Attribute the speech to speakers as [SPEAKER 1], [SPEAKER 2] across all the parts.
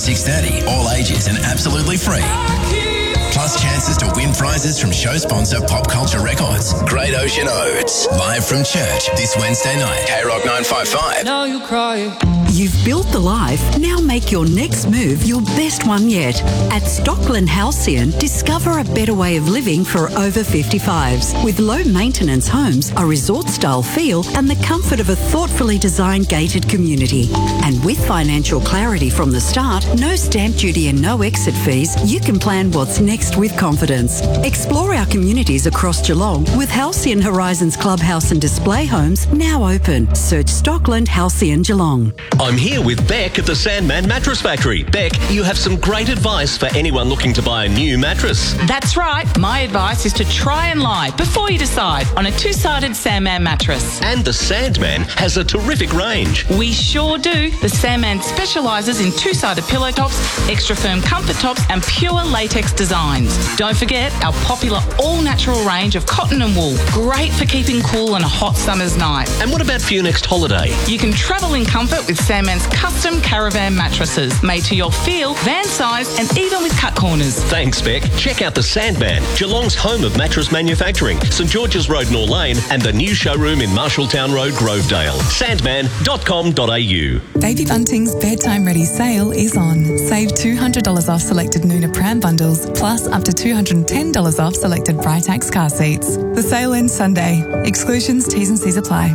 [SPEAKER 1] 6:30, all ages and absolutely free. Plus chances to win prizes from show sponsor Pop Culture Records. Great Ocean Oats, live from church this Wednesday night. K-Rock 955.
[SPEAKER 2] Now you cry.
[SPEAKER 3] You've built the life, now make your next move your best one yet. At Stockland Halcyon, discover a better way of living for over 55s. With low maintenance homes, a resort-style feel and the comfort of a thoughtfully designed gated community. And with financial clarity from the start, no stamp duty and no exit fees, you can plan what's next with confidence. Explore our communities across Geelong with Halcyon Horizons Clubhouse and Display Homes now open. Search Stockland Halcyon Geelong.
[SPEAKER 4] I'm here with Beck at the Sandman Mattress Factory. Beck, you have some great advice for anyone looking to buy a new mattress.
[SPEAKER 5] That's right. My advice is to try and lie before you decide on a two-sided Sandman mattress.
[SPEAKER 4] And the Sandman has a terrific range.
[SPEAKER 5] We sure do. The Sandman specialises in two-sided pillow tops, extra firm comfort tops and pure latex designs. Don't forget our popular all-natural range of cotton and wool. Great for keeping cool on a hot summer's night.
[SPEAKER 4] And what about for your next holiday?
[SPEAKER 5] You can travel in comfort with Sandman's custom caravan mattresses, made to your feel, van size and even with cut corners.
[SPEAKER 4] Thanks, Beck. Check out the Sandman, Geelong's home of mattress manufacturing, St George's Road, Nor Lane, and the new showroom in Marshalltown Road, Grovedale. Sandman.com.au.
[SPEAKER 6] Baby Bunting's Bedtime Ready sale is on. Save $200 off selected Nuna pram bundles, plus up to $210 off selected Britax car seats. The sale ends Sunday. Exclusions, T's and C's apply.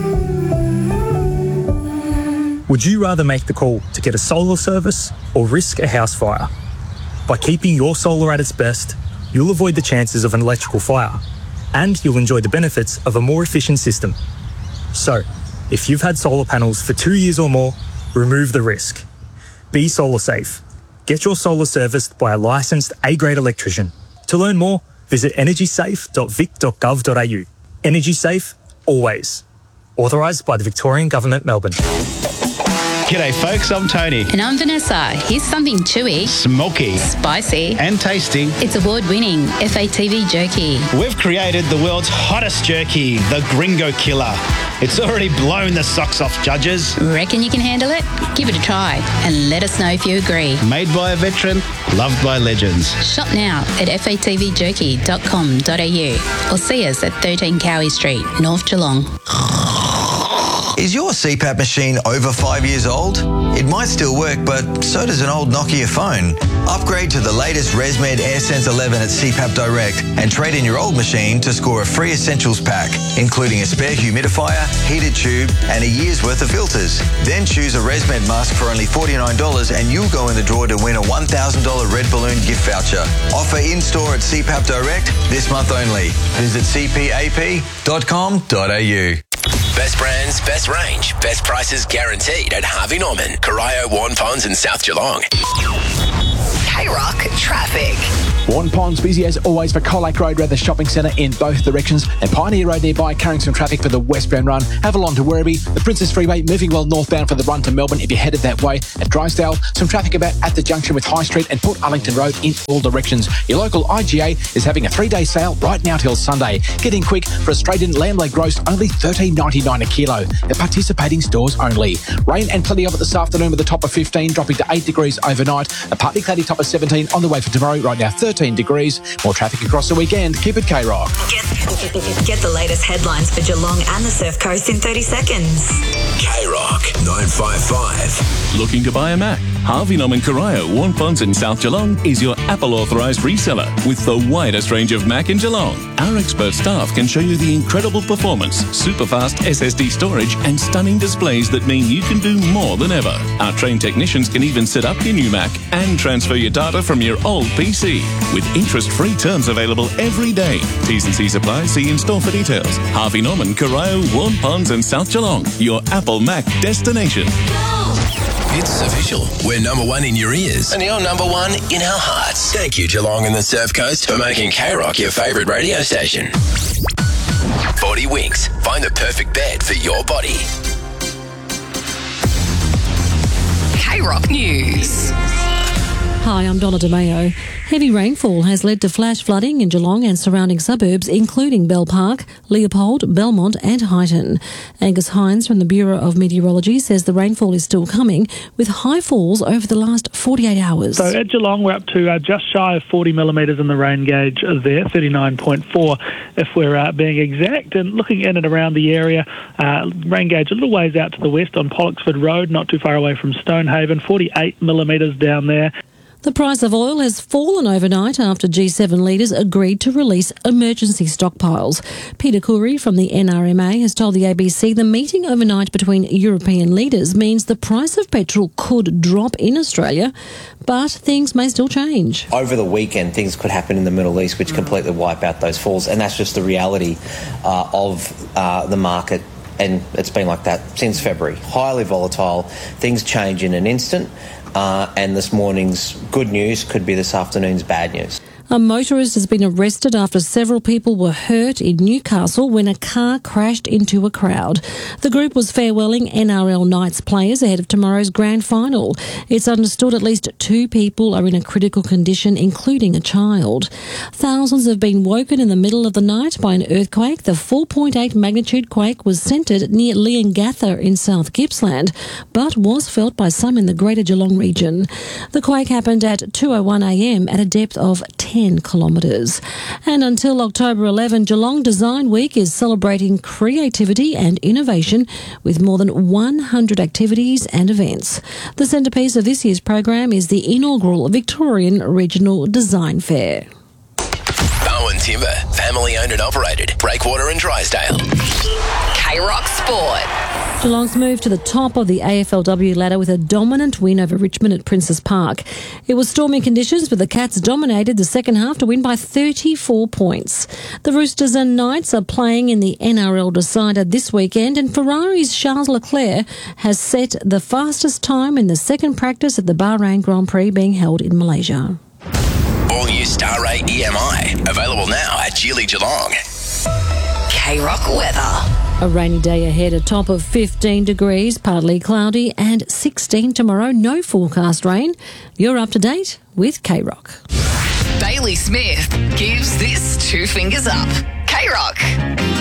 [SPEAKER 7] Would you rather make the call to get a solar service or risk a house fire? By keeping your solar at its best, you'll avoid the chances of an electrical fire, and you'll enjoy the benefits of a more efficient system. So, if you've had solar panels for 2 years or more, remove the risk. Be solar safe. Get your solar serviced by a licensed A-grade electrician. To learn more, visit energysafe.vic.gov.au. Energy safe, always. Authorised by the Victorian Government, Melbourne.
[SPEAKER 8] G'day folks, I'm Tony.
[SPEAKER 9] And I'm Vanessa. Here's something chewy,
[SPEAKER 8] smoky,
[SPEAKER 9] spicy
[SPEAKER 8] and tasty.
[SPEAKER 9] It's award-winning FATV jerky.
[SPEAKER 8] We've created the world's hottest jerky, the Gringo Killer. It's already blown the socks off judges.
[SPEAKER 9] Reckon you can handle it? Give it a try and let us know if you agree.
[SPEAKER 8] Made by a veteran, loved by legends.
[SPEAKER 9] Shop now at fatvjerky.com.au or see us at 13 Cowie Street, North Geelong.
[SPEAKER 10] Is your CPAP machine over 5 years old? It might still work, but so does an old Nokia phone. Upgrade to the latest ResMed AirSense 11 at CPAP Direct and trade in your old machine to score a free essentials pack, including a spare humidifier, heated tube and a year's worth of filters. Then choose a ResMed mask for only $49 and you'll go in the draw to win a $1,000 Red Balloon gift voucher. Offer in-store at CPAP Direct this month only. Visit cpap.com.au.
[SPEAKER 1] Best brands, best range, best prices guaranteed at Harvey Norman, Corio, Warren Ponds and South Geelong.
[SPEAKER 11] K-Rock traffic.
[SPEAKER 12] Warren Ponds busy as always for Colac Road round the shopping centre in both directions, and Pioneer Road nearby carrying some traffic for the westbound run. Avalon to Werribee, the Princess Freeway moving well northbound for the run to Melbourne if you're headed that way. At Drysdale, some traffic about at the junction with High Street and Port Arlington Road in all directions. Your local IGA is having a 3-day sale right now till Sunday. Get in quick for Australian lamb leg roast, only $13.99 a kilo. At participating stores only. Rain and plenty of it this afternoon with a top of 15 dropping to 8 degrees overnight. A partly cloudy top of 17 on the way for tomorrow, right now 13 degrees. More traffic across the weekend. Keep it K-Rock.
[SPEAKER 11] Get the latest headlines for Geelong and the Surf Coast in 30 seconds.
[SPEAKER 1] K-Rock 955.
[SPEAKER 13] Looking to buy a Mac? Harvey Norman Corio, Warren Ponds in South Geelong is your Apple authorised reseller with the widest range of Mac in Geelong. Our expert staff can show you the incredible performance, super fast SSD storage and stunning displays that mean you can do more than ever. Our trained technicians can even set up your new Mac and transfer your data from your old PC with interest-free terms available every day. T's and C's apply. See in store for details. Harvey Norman, Corio, Warren Ponds and South Geelong, your Apple Mac destination.
[SPEAKER 1] It's official. We're number one in your ears and you're number one in our hearts. Thank you, Geelong and the Surf Coast, for making K-Rock your favourite radio station. 40 Winks. Find the perfect bed for your body.
[SPEAKER 11] K-Rock News.
[SPEAKER 14] Hi, I'm Donna DeMeo.
[SPEAKER 2] Heavy rainfall has led to flash flooding in Geelong and surrounding suburbs, including Bell Park, Leopold, Belmont and Highton. Angus Hines from the Bureau of Meteorology says the rainfall is still coming, with high falls over the last 48 hours.
[SPEAKER 14] So at Geelong, we're up to just shy of 40 millimetres in the rain gauge there, 39.4 if we're being exact. And looking in and around the area, rain gauge a little ways out to the west on Pollocksford Road, not too far away from Stonehaven, 48 millimetres down there.
[SPEAKER 2] The price of oil has fallen overnight after G7 leaders agreed to release emergency stockpiles. Peter Khoury from the NRMA has told the ABC the meeting overnight between European leaders means the price of petrol could drop in Australia, but things may still change.
[SPEAKER 15] Over the weekend, things could happen in the Middle East which completely wipe out those falls, and that's just the reality of the market. And it's been like that since February. Highly volatile. Things change in an instant. And this morning's good news could be this afternoon's bad news.
[SPEAKER 2] A motorist has been arrested after several people were hurt in Newcastle when a car crashed into a crowd. The group was farewelling NRL Knights players ahead of tomorrow's grand final. It's understood at least 2 people are in a critical condition, including a child. Thousands have been woken in the middle of the night by an earthquake. The 4.8 magnitude quake was centred near Leongatha in South Gippsland, but was felt by some in the Greater Geelong region. The quake happened at 2:01am at a depth of 10 kilometres. And until October 11, Geelong Design Week is celebrating creativity and innovation with more than 100 activities and events. The centrepiece of this year's program is the inaugural Victorian Regional Design Fair.
[SPEAKER 1] Bowen Timber, family owned and operated. Breakwater and Drysdale.
[SPEAKER 16] K-Rock Sport.
[SPEAKER 2] Geelong's moved to the top of the AFLW ladder with a dominant win over Richmond at Princes Park. It was stormy conditions, but the Cats dominated the second half to win by 34 points. The Roosters and Knights are playing in the NRL Decider this weekend, and Ferrari's Charles Leclerc has set the fastest time in the second practice at the Bahrain Grand Prix being held in Malaysia.
[SPEAKER 1] All new Star Ray EMI. Available now at Geely Geelong.
[SPEAKER 16] K-Rock weather.
[SPEAKER 2] A rainy day ahead, a top of 15 degrees, partly cloudy, and 16 tomorrow. No forecast rain. You're up to date with K-Rock.
[SPEAKER 16] Bailey Smith gives this 2 fingers up. K-Rock.